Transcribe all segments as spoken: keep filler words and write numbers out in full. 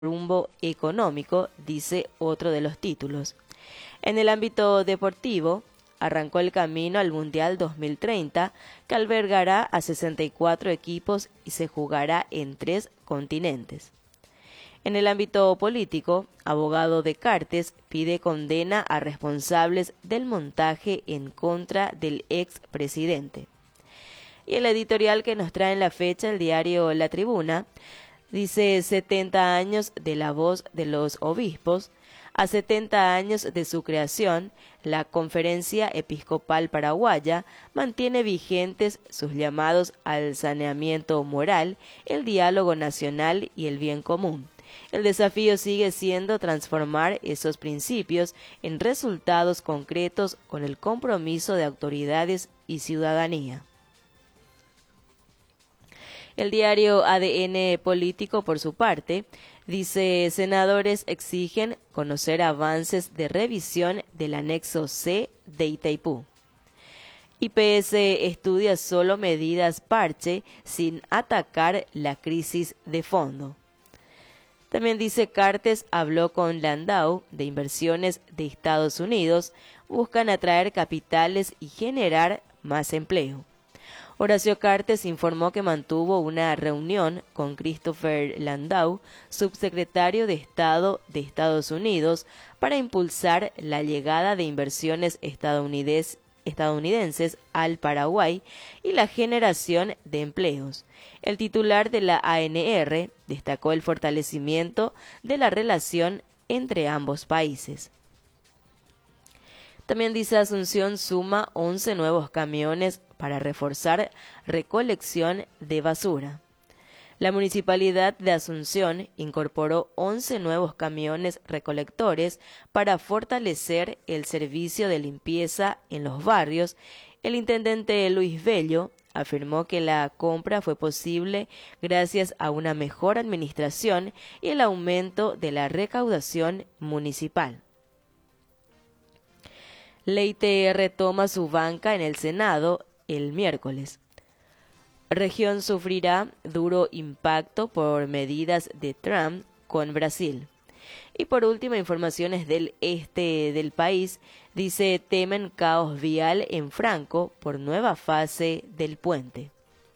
rumbo económico, dice otro de los títulos. En el ámbito deportivo, arrancó el camino al Mundial dos mil treinta, que albergará a sesenta y cuatro equipos y se jugará en tres continentes. En el ámbito político, abogado de Cartes pide condena a responsables del montaje en contra del expresidente. Y el editorial que nos trae en la fecha el diario La Tribuna dice setenta años de la voz de los obispos. A setenta años de su creación, la Conferencia Episcopal Paraguaya mantiene vigentes sus llamados al saneamiento moral, el diálogo nacional y el bien común. El desafío sigue siendo transformar esos principios en resultados concretos con el compromiso de autoridades y ciudadanía. El diario A D N Político, por su parte, dice: senadores exigen conocer avances de revisión del anexo C de Itaipú. I P S estudia solo medidas parche sin atacar la crisis de fondo. También dice: Cartes habló con Landau de inversiones de Estados Unidos, buscan atraer capitales y generar más empleo. Horacio Cartes informó que mantuvo una reunión con Christopher Landau, subsecretario de Estado de Estados Unidos, para impulsar la llegada de inversiones estadounidenses estadounidenses al Paraguay y la generación de empleos. El titular de la A N R destacó el fortalecimiento de la relación entre ambos países. También dice: Asunción suma once nuevos camiones para reforzar recolección de basura. La Municipalidad de Asunción incorporó once nuevos camiones recolectores para fortalecer el servicio de limpieza en los barrios. El intendente Luis Bello afirmó que la compra fue posible gracias a una mejor administración y el aumento de la recaudación municipal. Leite retoma su banca en el Senado el miércoles. Región sufrirá duro impacto por medidas de Trump con Brasil. Y por último, informaciones del este del país. Dice: temen caos vial en Franco por nueva fase del puente.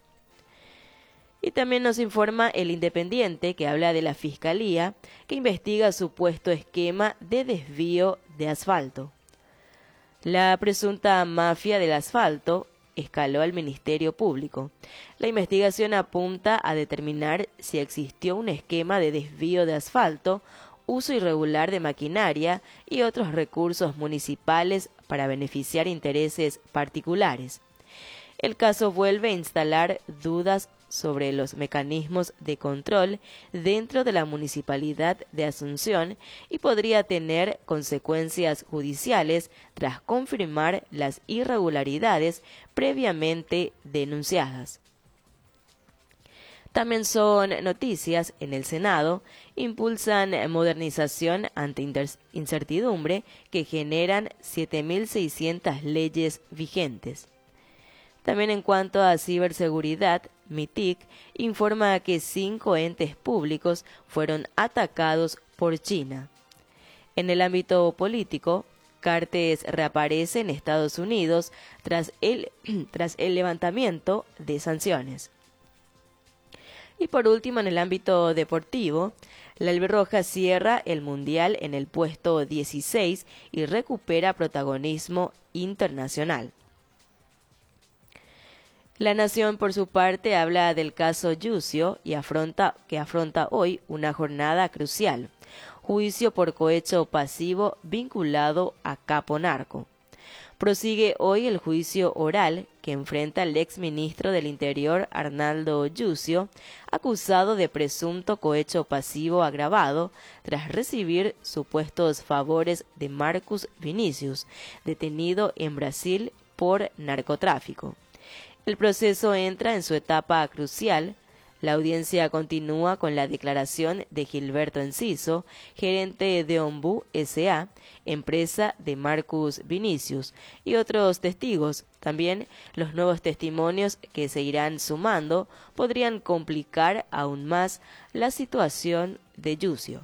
Y también nos informa El Independiente, que habla de la Fiscalía, que investiga supuesto esquema de desvío de asfalto. La presunta mafia del asfalto escaló al Ministerio Público. La investigación apunta a determinar si existió un esquema de desvío de asfalto, uso irregular de maquinaria y otros recursos municipales para beneficiar intereses particulares. El caso vuelve a instalar dudas sobre los mecanismos de control dentro de la Municipalidad de Asunción y podría tener consecuencias judiciales tras confirmar las irregularidades previamente denunciadas. También son noticias en el Senado: impulsan modernización ante incertidumbre que generan siete mil seiscientas leyes vigentes. También en cuanto a ciberseguridad, MITIC informa que cinco entes públicos fueron atacados por China. En el ámbito político, Cartes reaparece en Estados Unidos tras el, tras el levantamiento de sanciones. Y por último, en el ámbito deportivo, la albirroja cierra el Mundial en el puesto dieciséis y recupera protagonismo internacional. La Nación, por su parte, habla del caso Yucio y afronta que afronta hoy una jornada crucial: juicio por cohecho pasivo vinculado a capo narco. Prosigue hoy el juicio oral que enfrenta al exministro del Interior Arnaldo Yucio, acusado de presunto cohecho pasivo agravado tras recibir supuestos favores de Marcus Vinicius, detenido en Brasil por narcotráfico. El proceso entra en su etapa crucial. La audiencia continúa con la declaración de Gilberto Enciso, gerente de Ombú S A, empresa de Marcus Vinicius, y otros testigos. También los nuevos testimonios que se irán sumando podrían complicar aún más la situación de Yucio.